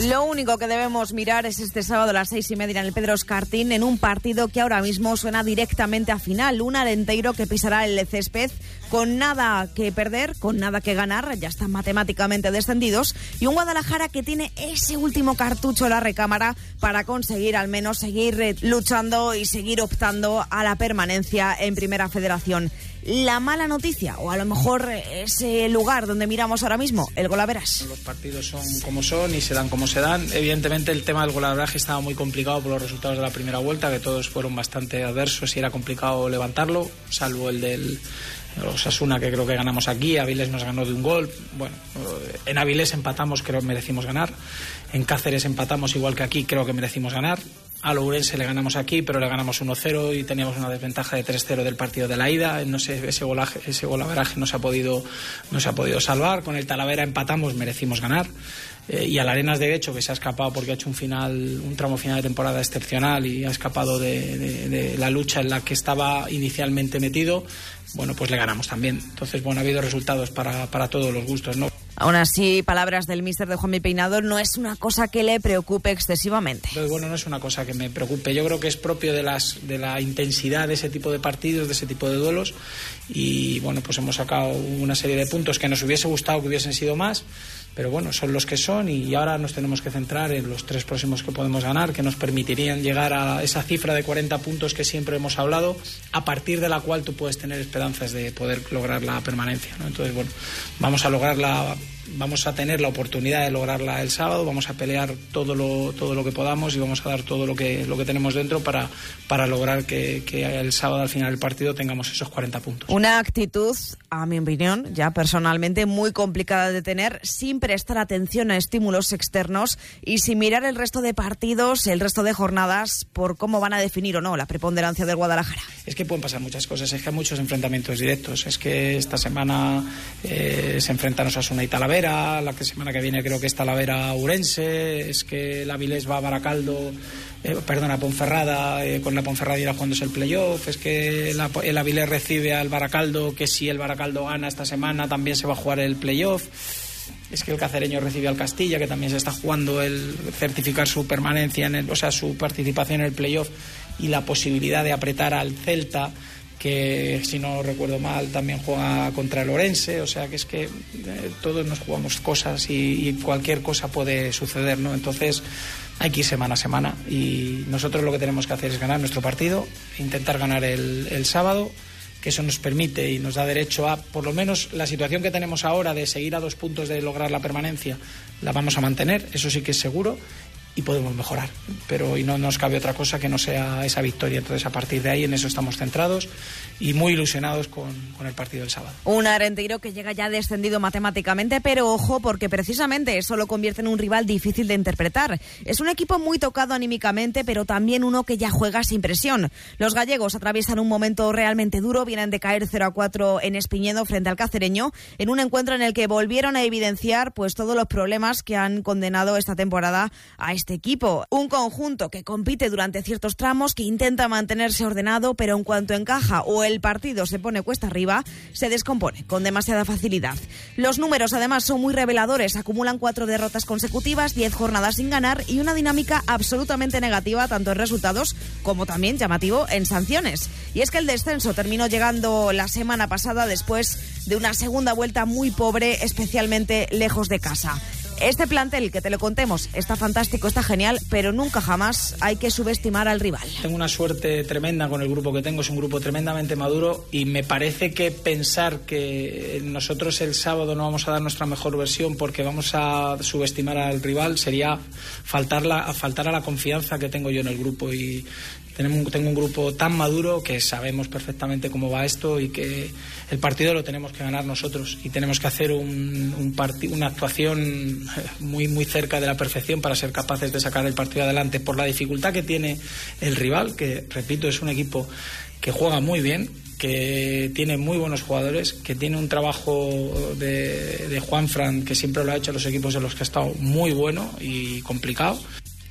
Lo único que debemos mirar es este sábado a las 6:30 en el Pedro Escartín, en un partido que ahora mismo suena directamente a final. Un Arenteiro que pisará el césped con nada que perder, con nada que ganar, ya están matemáticamente descendidos, y un Guadalajara que tiene ese último cartucho en la recámara para conseguir al menos seguir luchando y seguir optando a la permanencia en Primera Federación. La mala noticia, o a lo mejor ese lugar donde miramos ahora mismo, el golaveras. Los partidos son como son y se dan como se dan. Evidentemente el tema del golaveraje estaba muy complicado por los resultados de la primera vuelta, que todos fueron bastante adversos y era complicado levantarlo, salvo el del Osasuna, que creo que ganamos aquí. Avilés nos ganó de un gol. Bueno, en Avilés empatamos, creo que merecimos ganar. En Cáceres empatamos igual que aquí, creo que merecimos ganar. A Ourense le ganamos aquí, pero le ganamos 1-0 y teníamos una desventaja de 3-0 del partido de la ida. No sé, ese golaveraje no se ha podido salvar. Con el Talavera empatamos, merecimos ganar. Y al Arenas de Guecho, que se ha escapado porque ha hecho un tramo final de temporada excepcional y ha escapado de la lucha en la que estaba inicialmente metido, bueno, pues le ganamos también. Entonces, bueno, ha habido resultados para todos los gustos, ¿no? Aún así, palabras del míster de Juanmi Peinado, no es una cosa que le preocupe excesivamente. Entonces, bueno, no es una cosa que me preocupe. Yo creo que es propio de la intensidad de ese tipo de partidos, de ese tipo de duelos. Y bueno, pues hemos sacado una serie de puntos que nos hubiese gustado que hubiesen sido más, pero bueno, son los que son y ahora nos tenemos que centrar en los 3 próximos que podemos ganar, que nos permitirían llegar a esa cifra de 40 puntos que siempre hemos hablado, a partir de la cual tú puedes tener esperanzas de poder lograr la permanencia, ¿no? Entonces, bueno, vamos a tener la oportunidad de lograrla el sábado, vamos a pelear todo lo que podamos y vamos a dar todo lo que tenemos dentro para lograr que el sábado al final del partido tengamos esos 40 puntos. Una actitud, a mi opinión, ya personalmente muy complicada de tener, sin prestar atención a estímulos externos y sin mirar el resto de partidos, el resto de jornadas, por cómo van a definir o no la preponderancia del Guadalajara. Es que pueden pasar muchas cosas, es que hay muchos enfrentamientos directos, es que esta semana se enfrentan Osasuna y Talavera, la semana que viene creo que es Talavera-Ourense, es que el Avilés va a Ponferrada, con la Ponferrada irá jugándose el playoff, es que el Avilés recibe al Baracaldo, que si el Baracaldo gana esta semana también se va a jugar el playoff. Es que el Cacereño recibe al Castilla, que también se está jugando el certificar su permanencia, su participación en el playoff y la posibilidad de apretar al Celta, que si no recuerdo mal también juega contra el Ourense. O sea que es que todos nos jugamos cosas y cualquier cosa puede suceder, ¿no? Entonces hay que ir semana a semana y nosotros lo que tenemos que hacer es ganar nuestro partido, intentar ganar el sábado, que eso nos permite y nos da derecho a, por lo menos la situación que tenemos ahora de seguir a 2 puntos de lograr la permanencia, la vamos a mantener, eso sí que es seguro, y podemos mejorar, pero y no nos cabe otra cosa que no sea esa victoria. Entonces a partir de ahí en eso estamos centrados y muy ilusionados con el partido del sábado. Un Arenteiro que llega ya descendido matemáticamente, pero ojo, porque precisamente eso lo convierte en un rival difícil de interpretar. Es un equipo muy tocado anímicamente, pero también uno que ya juega sin presión. Los gallegos atraviesan un momento realmente duro, vienen de caer 0-4 en Espiñedo frente al Cacereño, en un encuentro en el que volvieron a evidenciar pues todos los problemas que han condenado esta temporada a este equipo. Un conjunto que compite durante ciertos tramos, que intenta mantenerse ordenado, pero en cuanto encaja o el partido se pone cuesta arriba, se descompone con demasiada facilidad. Los números además son muy reveladores, acumulan 4 derrotas consecutivas, 10 jornadas sin ganar y una dinámica absolutamente negativa tanto en resultados como también llamativo en sanciones. Y es que el descenso terminó llegando la semana pasada después de una segunda vuelta muy pobre, especialmente lejos de casa. Este plantel, que te lo contemos, está fantástico, está genial, pero nunca jamás hay que subestimar al rival. Tengo una suerte tremenda con el grupo que tengo, es un grupo tremendamente maduro y me parece que pensar que nosotros el sábado no vamos a dar nuestra mejor versión porque vamos a subestimar al rival sería faltar a la confianza que tengo yo en el grupo. Y tengo un grupo tan maduro que sabemos perfectamente cómo va esto y que el partido lo tenemos que ganar nosotros y tenemos que hacer una actuación muy, muy cerca de la perfección para ser capaces de sacar el partido adelante por la dificultad que tiene el rival, que repito es un equipo que juega muy bien, que tiene muy buenos jugadores, que tiene un trabajo de Juanfran, que siempre lo ha hecho a los equipos en los que ha estado, muy bueno y complicado.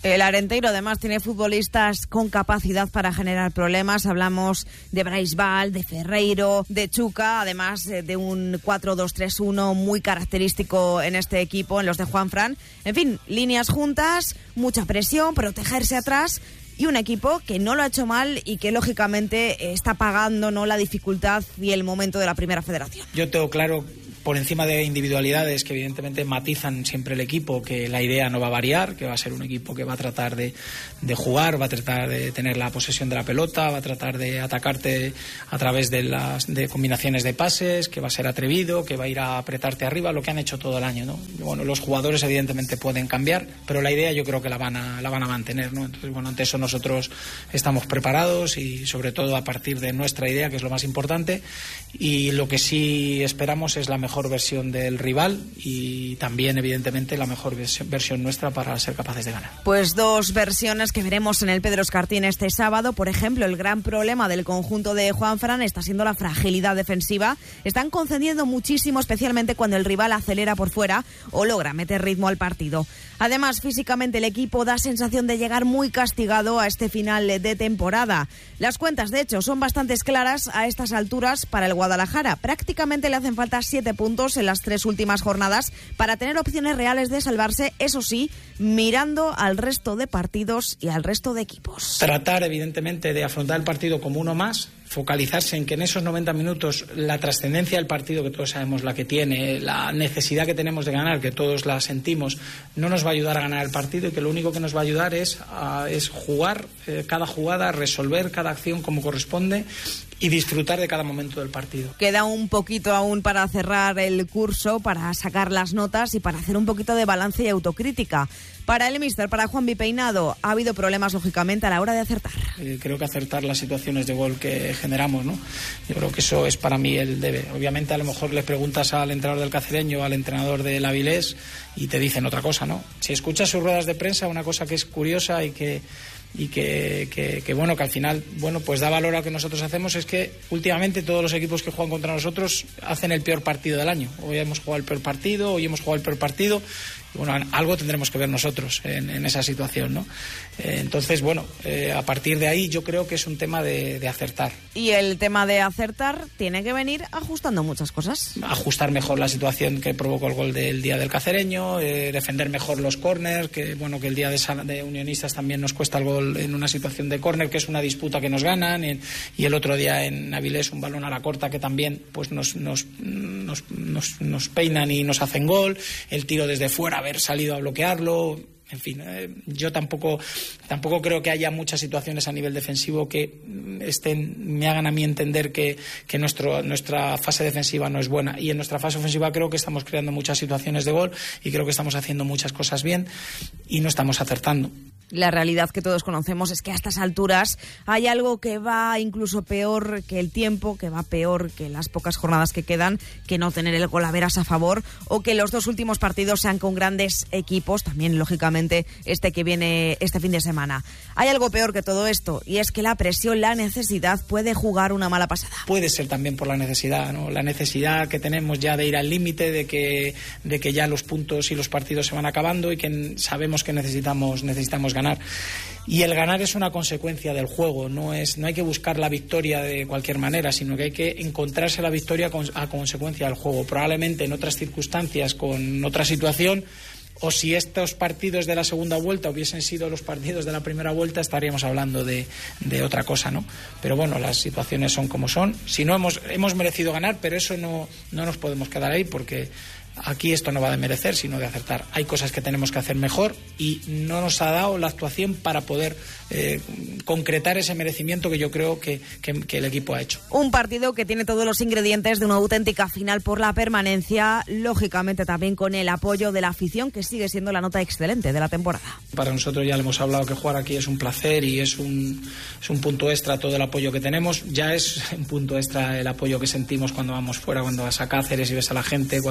El Arenteiro además tiene futbolistas con capacidad para generar problemas. Hablamos de Brais Val, de Ferreiro, de Chuca, además de un 4-2-3-1 muy característico en este equipo, en los de Juanfran. En fin, líneas juntas, mucha presión, protegerse atrás y un equipo que no lo ha hecho mal y que lógicamente está pagando, ¿no?, la dificultad y el momento de la Primera Federación. Yo tengo claro, por encima de individualidades que evidentemente matizan siempre el equipo, que la idea no va a variar, que va a ser un equipo que va a tratar de jugar, va a tratar de tener la posesión de la pelota, va a tratar de atacarte a través de combinaciones de pases, que va a ser atrevido, que va a ir a apretarte arriba, lo que han hecho todo el año, ¿no? Bueno, los jugadores evidentemente pueden cambiar, pero la idea yo creo que la van a mantener, ¿no? Entonces, bueno, ante eso nosotros estamos preparados y sobre todo a partir de nuestra idea, que es lo más importante, y lo que sí esperamos es la mejor versión del rival y también evidentemente la mejor versión nuestra para ser capaces de ganar. Pues dos versiones que veremos en el Pedro Escartín este sábado. Por ejemplo, el gran problema del conjunto de Juanfran está siendo la fragilidad defensiva. Están concediendo muchísimo, especialmente cuando el rival acelera por fuera o logra meter ritmo al partido. Además, físicamente el equipo da sensación de llegar muy castigado a este final de temporada. Las cuentas, de hecho, son bastante claras a estas alturas para el Guadalajara. Prácticamente le hacen falta 7 puntos en las 3 últimas jornadas para tener opciones reales de salvarse, eso sí, mirando al resto de partidos y al resto de equipos. Tratar, evidentemente, de afrontar el partido como uno más, focalizarse en que en esos 90 minutos la trascendencia del partido, que todos sabemos la que tiene, la necesidad que tenemos de ganar, que todos la sentimos, no nos va a ayudar a ganar el partido y que lo único que nos va a ayudar es jugar cada jugada, resolver cada acción como corresponde y disfrutar de cada momento del partido. Queda un poquito aún para cerrar el curso, para sacar las notas y para hacer un poquito de balance y autocrítica. Para el míster, para Juanvi Peinado, ha habido problemas, lógicamente, a la hora de acertar. Creo que acertar las situaciones de gol que generamos, ¿no? Yo creo que eso es para mí el debe. Obviamente, a lo mejor le preguntas al entrenador del Cacereño o al entrenador del Avilés y te dicen otra cosa, ¿no? Si escuchas sus ruedas de prensa, una cosa que es curiosa y que bueno, que al final, bueno, pues da valor a lo que nosotros hacemos, es que últimamente todos los equipos que juegan contra nosotros hacen el peor partido del año. Hoy hemos jugado el peor partido, hoy hemos jugado el peor partido. Bueno, algo tendremos que ver nosotros en esa situación, ¿no? Entonces, bueno, a partir de ahí yo creo que es un tema de acertar. Y el tema de acertar tiene que venir ajustando muchas cosas. Ajustar mejor la situación que provocó el gol del día del Cacereño, defender mejor los córners, que bueno, que el día de Unionistas también nos cuesta el gol en una situación de córner, que es una disputa que nos ganan, y el otro día en Avilés un balón a la corta que también pues nos peinan y nos hacen gol, el tiro desde fuera, haber salido a bloquearlo. En fin, yo tampoco creo que haya muchas situaciones a nivel defensivo que me hagan a mí entender que nuestra fase defensiva no es buena. Y en nuestra fase ofensiva creo que estamos creando muchas situaciones de gol y creo que estamos haciendo muchas cosas bien y no estamos acertando. La realidad que todos conocemos es que a estas alturas hay algo que va incluso peor que el tiempo, que va peor que las pocas jornadas que quedan, que no tener el golaveras a favor o que los 2 últimos partidos sean con grandes equipos, también lógicamente este que viene este fin de semana. Hay algo peor que todo esto y es que la presión, la necesidad puede jugar una mala pasada. Puede ser también por la necesidad, ¿no? La necesidad que tenemos ya de ir al límite, de que ya los puntos y los partidos se van acabando y que sabemos que necesitamos ganar. Y el ganar es una consecuencia del juego, no hay que buscar la victoria de cualquier manera, sino que hay que encontrarse la victoria a consecuencia del juego. Probablemente en otras circunstancias, con otra situación, o si estos partidos de la segunda vuelta hubiesen sido los partidos de la primera vuelta, estaríamos hablando de otra cosa, ¿no? Pero bueno, las situaciones son como son. Si no hemos merecido ganar, pero eso no nos podemos quedar ahí, porque aquí esto no va de merecer, sino de acertar. Hay cosas que tenemos que hacer mejor y no nos ha dado la actuación para poder concretar ese merecimiento que yo creo que el equipo ha hecho. Un partido que tiene todos los ingredientes de una auténtica final por la permanencia, lógicamente también con el apoyo de la afición, que sigue siendo la nota excelente de la temporada. Para nosotros ya le hemos hablado que jugar aquí es un placer y es un punto extra todo el apoyo que tenemos. Ya es un punto extra el apoyo que sentimos cuando vamos fuera, cuando vas a Cáceres y ves a la gente, cuando vas a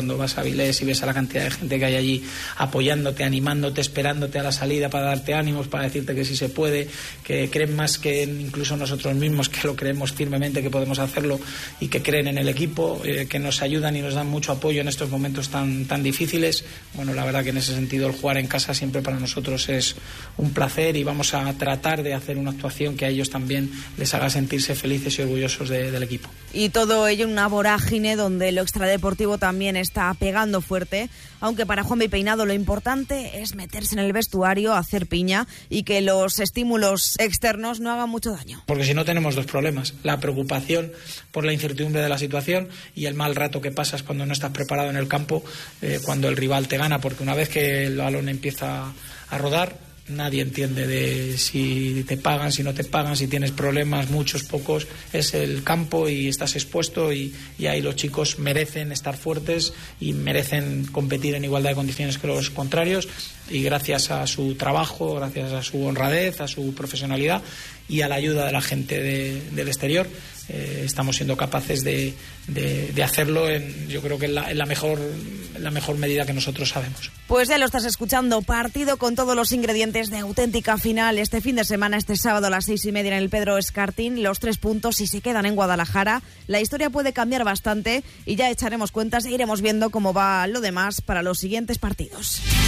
Avilés y ves a la cantidad de gente que hay allí apoyándote, animándote, esperándote a la salida para darte ánimos, para decirte que sí se puede, que creen más que incluso nosotros mismos, que lo creemos firmemente que podemos hacerlo y que creen en el equipo, que nos ayudan y nos dan mucho apoyo en estos momentos tan difíciles. Bueno, la verdad que en ese sentido el jugar en casa siempre para nosotros es un placer y vamos a tratar de hacer una actuación que a ellos también les haga sentirse felices y orgullosos del equipo. Y todo ello en una vorágine donde lo extradeportivo también está pegando fuerte, aunque para Juanmi Peinado lo importante es meterse en el vestuario, hacer piña y que los estímulos externos no hagan mucho daño. Porque si no tenemos dos problemas, la preocupación por la incertidumbre de la situación y el mal rato que pasas cuando no estás preparado en el campo, cuando el rival te gana, porque una vez que el balón empieza a rodar, nadie entiende de si te pagan, si no te pagan, si tienes problemas, muchos, pocos. Es el campo y estás expuesto y ahí los chicos merecen estar fuertes y merecen competir en igualdad de condiciones que los contrarios, y gracias a su trabajo, gracias a su honradez, a su profesionalidad y a la ayuda de la gente del exterior, estamos siendo capaces de hacerlo yo creo que en la mejor medida que nosotros sabemos. Pues ya lo estás escuchando, partido con todos los ingredientes de auténtica final este fin de semana, este sábado a las 6:30 en el Pedro Escartín. Los 3 puntos, si se quedan en Guadalajara, la historia puede cambiar bastante y ya echaremos cuentas e iremos viendo cómo va lo demás para los siguientes partidos.